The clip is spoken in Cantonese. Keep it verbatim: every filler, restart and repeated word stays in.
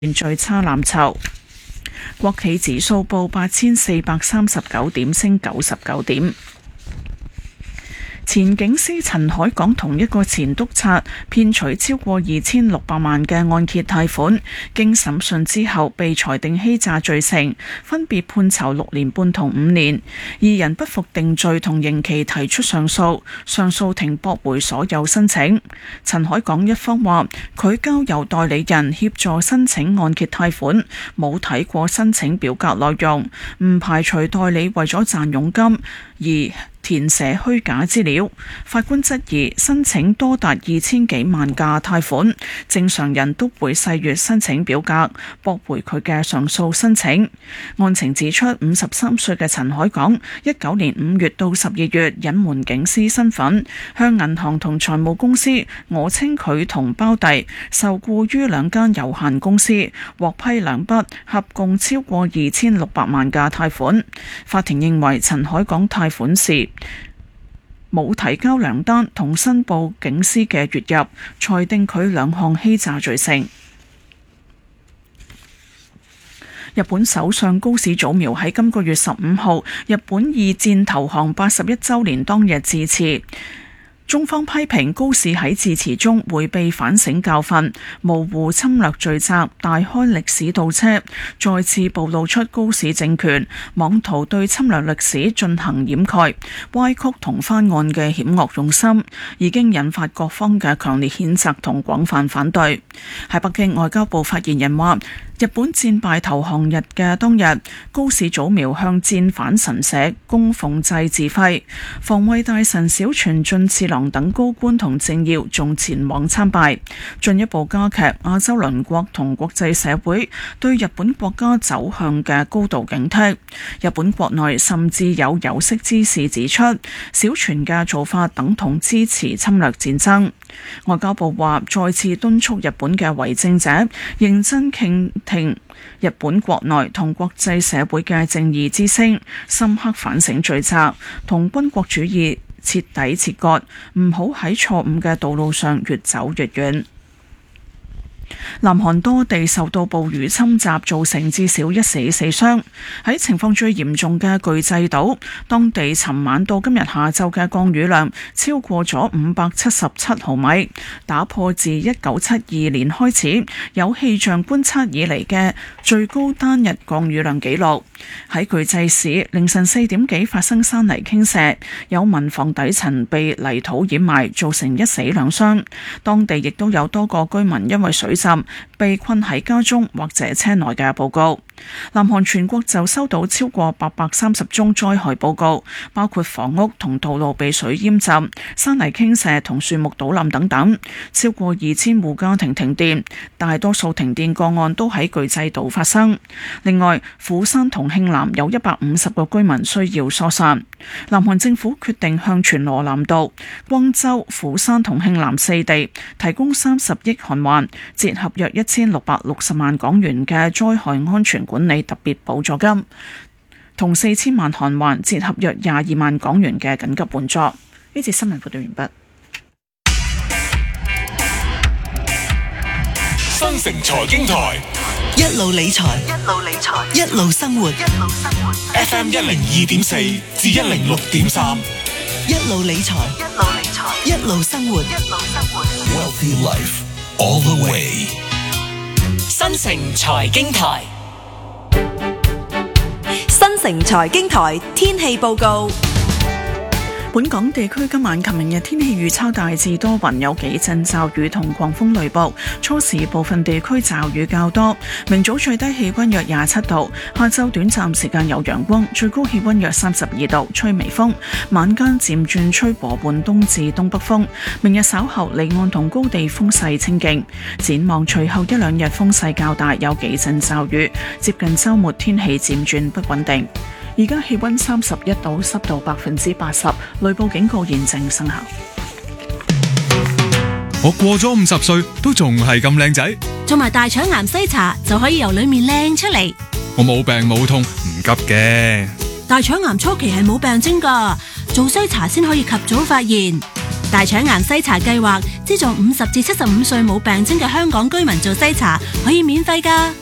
最差藍籌。國企指數報八千四百三十九點，升九十九點。前警司陳海港同一個前督察騙取超過二千六百萬嘅按揭貸款，經審訊之後被裁定欺詐罪成，分別判囚六年半同五年。二人不服定罪同刑期提出上訴，上訴庭駁回所有申請。陳海港一方話佢交由代理人協助申請按揭貸款，冇睇過申請表格內容，唔排除代理為咗賺佣金而填寫虛假資料。法官質疑申請多達二千幾萬嘅貸款，正常人都會細閱申請表格，駁回佢嘅上訴申請。案情指出，五十三歲嘅陳海港一九年五月到十二月隱瞞警司身份，向銀行同財務公司訛稱佢同胞弟受僱於兩間有限公司，獲批兩筆合共超過二千六百萬嘅貸款。法庭認為陳海港貸款時冇提交糧單同申報警司嘅月入，裁定佢兩項欺詐罪成。日本首相高市早苗喺今個月十五號日本二戰投降八十一週年當日致辭。中方批評高市喺致辭中迴避反省教訓，模糊侵略罪責，大開歷史倒車，再次暴露出高市政權妄圖對侵略歷史進行掩蓋、歪曲同翻案嘅險惡用心，已經引發各方嘅強烈譴責同廣泛反對。喺北京，外交部發言人話，日本戰敗投降日嘅當日，高市早苗向戰犯神社供奉祭致揮，防衛大臣小泉進次郎等高官同政要仲前往參拜，進一步加劇亞洲鄰國同國際社會對日本國家走向嘅高度警惕。日本國內甚至有有識之士指出，小泉嘅做法等同支持侵略戰爭。外交部話，再次敦促日本嘅為政者認真傾聽日本國內同國際社會嘅正義之聲，深刻反省罪責，同軍國主義徹底切割，唔好喺錯誤嘅道路上越走越遠。南韓多地受到暴雨侵襲，造成至少一死四傷。喺情況最嚴重嘅巨濟島，當地尋晚到今日下晝嘅降雨量超過咗五百七十七毫米，打破自一九七二年開始有氣象觀測以嚟嘅最高單日降雨量紀錄。喺巨濟市凌晨四點幾發生山泥傾瀉，有民房底層被泥土掩埋，造成一死兩傷。當地亦都有多個居民因為水浸被困喺家中或者車內嘅報告。南韓全國就收到超過八百三十宗災害報告，包括房屋同道路被水淹浸、山泥傾瀉同樹木倒冧等等，超過二千戶家庭停電，大多數停電個案都喺巨濟島發生。另外，釜山同慶南有一百五十個居民需要疏散。南韓政府決定向全羅南道、光州、釜山同慶南四地提供三十億韓元，折合約一千六百六十萬港元嘅災害安全管理特別補助金，同四千萬韓元，折合約廿二萬港元嘅緊急援助。呢節新聞報道完畢。 新城財經台， 一路理財，一路理財，一路生活，一路生活。 F M 一零二點四至一零六點三， 一路理財，一路理財，一路生活，一路生活。 Wealthy Life all the way。 新城財經台， 新城財經台天氣報告。 本港地區今晚及明日天氣預測大致多雲，有幾陣驟雨同狂風雷暴，初時部分地區驟雨較多。明早最低氣溫約廿七度，下晝短暫時間有陽光，最高氣溫約三十二度，吹微風。晚間漸轉吹和緩東至東北風。明日稍後離岸同高地風勢清勁。展望隨後一兩日風勢較大，有幾陣驟雨，接近週末天氣漸轉不穩定。而家氣溫三十一度，濕度百分之八十，雷暴警告現正生效。 我過咗五十歲都仲係咁靚仔， 做埋大腸癌篩查就可以由裏面靚出嚟。 我冇病冇痛，唔急嘅。 大腸癌初期係冇病徵㗎，做篩查先可以及早發現。 大腸癌篩查計劃資助五十至七十五歲冇病徵嘅香港居民做篩查，可以免費㗎。